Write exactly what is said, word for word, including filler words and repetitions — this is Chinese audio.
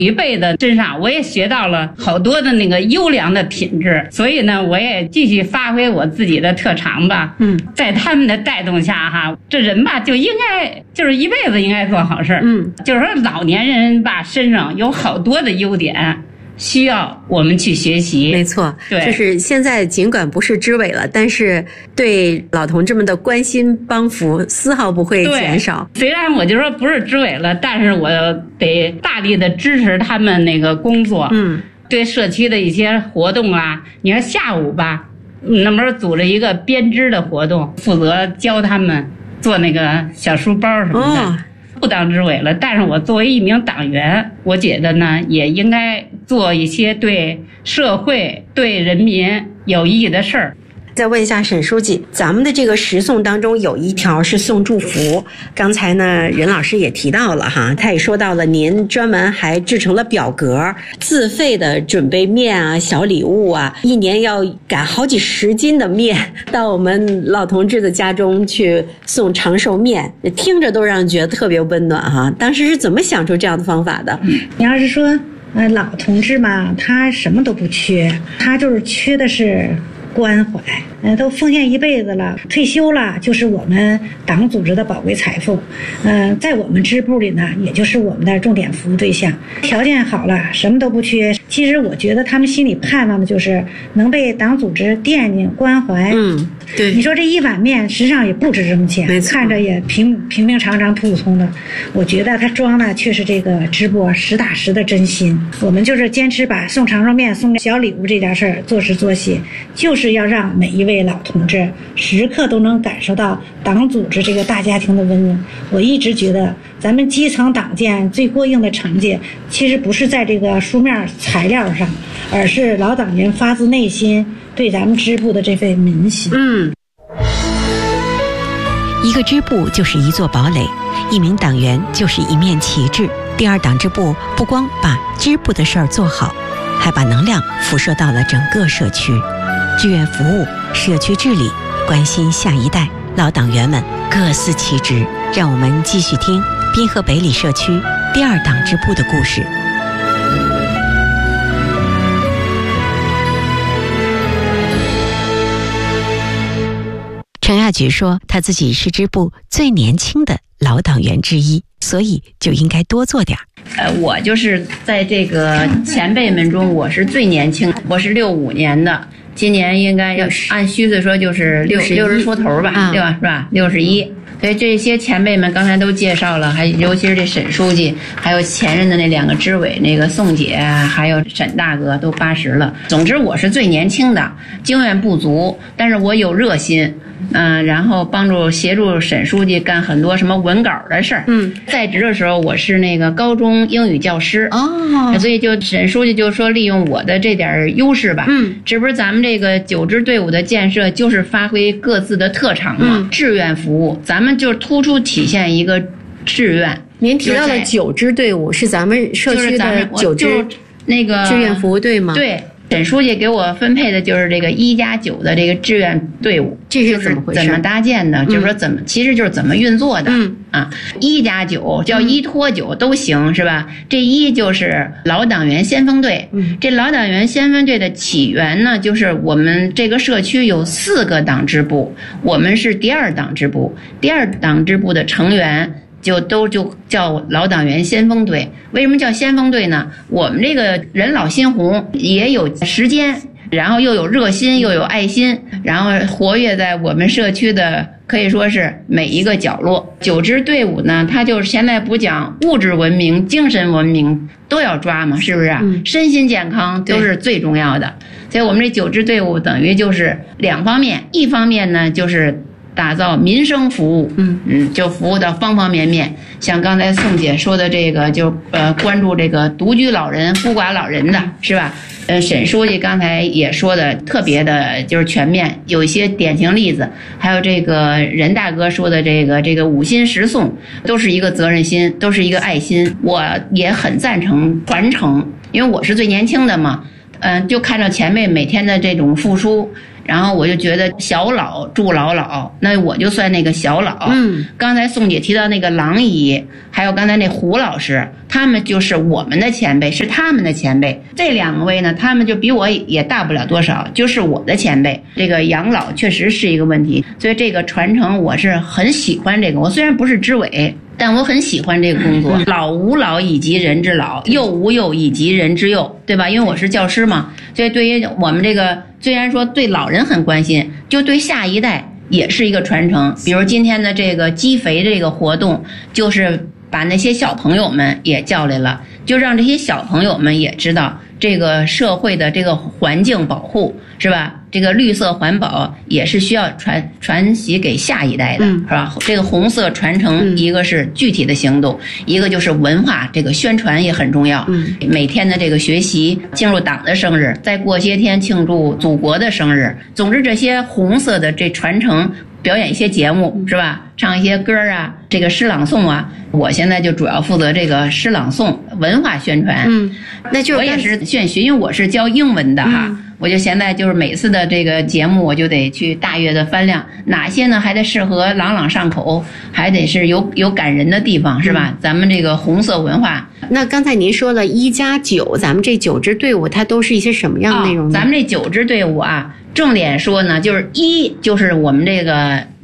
一辈子身上我也学到了好多的那个优良的品质，所以呢，我也继续发挥我自己的特长吧。嗯，在他们的带动下哈，这人吧就应该就是一辈子应该做好事。嗯，就是说老年人吧身上有好多的优点。需要我们去学习， 没错，对，就是现在尽管不是支委了，但是对老同志们的关心帮扶丝毫不会减少。 虽然我就说不是支委了，但是我得大力的支持他们那个工作。嗯，对社区的一些活动啊，你看下午吧，那么组织一个编织的活动，负责教他们做那个小书包什么的。哦，不当支委了，但是我作为一名党员，我觉得呢，也应该做一些对社会、对人民有意义的事儿。 再问一下沈书记，咱们的这个十送当中有一条是送祝福，刚才呢任老师也提到了哈，他也说到了您专门还制成了表格，自费的准备面啊、小礼物啊，一年要赶好几十斤的面到我们老同志的家中去送长寿面，听着都让人觉得特别温暖哈。当时是怎么想出这样的方法的？ 你要是说呃老同志嘛，他什么都不缺，他就是缺的是关怀，嗯，都奉献一辈子了，退休了就是我们党组织的宝贵财富，嗯，在我们支部里呢，也就是我们的重点服务对象。条件好了，什么都不缺。其实我觉得他们心里盼望的就是能被党组织惦记关怀。嗯，对。你说这一碗面实际上也不值这么钱，看着也平平平常常、普普通的。我觉得他装的却是这个支部实打实的真心。我们就是坚持把送长寿面、送小礼物这件事儿做实做细，就是。是要让每一位老同志时刻都能感受到党组织这个大家庭的温暖。我一直觉得咱们基层党建最过硬的成绩，其实不是在这个书面材料上，而是老党员发自内心对咱们支部的这份民心。 嗯，一个支部就是一座堡垒，一名党员就是一面旗帜。第二党支部不光把支部的事儿做好，还把能量辐射到了整个社区。志愿服务、社区治理，关心下一代，老党员们各司其职。让我们继续听滨河北里社区第二党支部的故事。程亚菊说，他自己是支部最年轻的老党员之一，所以就应该多做点。 呃，我就是在这个前辈们中，我是最年轻，我是六五年的。今年应该要按虚岁说就是六六十出头吧，对吧？是吧？六十一。所以这些前辈们刚才都介绍了，还尤其是这沈书记，还有前任的那两个支委，那个宋姐，还有沈大哥，都八十了。总之，我是最年轻的，经验不足，但是我有热心。嗯，然后帮助协助沈书记干很多什么文稿的事儿。嗯，在职的时候我是那个高中英语教师哦，所以就沈书记就说利用我的这点优势吧。嗯，这不是咱们这个九支队伍的建设就是发挥各自的特长嘛，嗯、志愿服务，咱们就突出体现一个志愿。 您提到的九支队伍是咱们社区的九支那个志愿服务队吗？ 对。沈书记给我分配的就是这个一加九的这个志愿队伍， 这是怎么回事？ 怎么搭建的？嗯、就是说怎么，其实就是怎么运作的。嗯啊，一加九叫一拖九都行，是吧？这一就是老党员先锋队。嗯，这老党员先锋队的起源呢，就是我们这个社区有四个党支部，我们是第二党支部，第二党支部的成员。就都就叫老党员先锋队。为什么叫先锋队呢？我们这个人老心红，也有时间，然后又有热心又有爱心，然后活跃在我们社区的可以说是每一个角落。九支队伍呢，它就是现在不讲物质文明、精神文明都要抓嘛，是不是啊？嗯、身心健康都是最重要的。所以我们这九支队伍等于就是两方面，一方面呢就是打造民生服务，嗯嗯，就服务到方方面面。像刚才宋姐说的这个，就呃关注这个独居老人、孤寡老人的，是吧？呃，沈书记刚才也说的特别的，就是全面，有一些典型例子。还有这个任大哥说的这个这个五心十送，都是一个责任心，都是一个爱心。我也很赞成传承，因为我是最年轻的嘛。嗯、呃，就看着前辈每天的这种付出。 然后我就觉得小老助老老，那我就算那个小老。 嗯， 刚才宋姐提到那个郎姨，还有刚才那胡老师，他们就是我们的前辈，是他们的前辈。这两位呢，他们就比我也大不了多少，就是我的前辈。这个养老确实是一个问题，所以这个传承我是很喜欢这个。我虽然不是知委，但我很喜欢这个工作。老吾老以及人之老，幼吾幼以及人之幼，对吧？因为我是教师嘛，所以对于我们这个虽然说对老人很关心，就对下一代也是一个传承。比如今天的这个积肥这个活动，就是把那些小朋友们也叫来了，就让这些小朋友们也知道这个社会的这个环境保护，是吧？这个绿色环保也是需要传传习给下一代的， 嗯、 是吧？这个红色传承，一个是具体的行动，嗯、一个就是文化这个宣传也很重要。 嗯， 每天的这个学习，庆祝党的生日，再过些天庆祝祖国的生日。总之，这些红色的这传承。表演一些节目是吧？唱一些歌啊，这个诗朗诵啊，我现在就主要负责这个诗朗诵文化宣传。 嗯，那就是我也是宣学，因为我是教英文的哈，嗯、我就现在就是每次的这个节目，我就得去大约的翻量哪些呢，还得适合朗朗上口，还得是有有感人的地方，是吧？嗯、咱们这个红色文化。 那刚才您说了一加九，咱们这九支队伍它都是一些什么样的内容呢？ 哦、咱们这九支队伍啊。重点说呢，就是一就是我们这个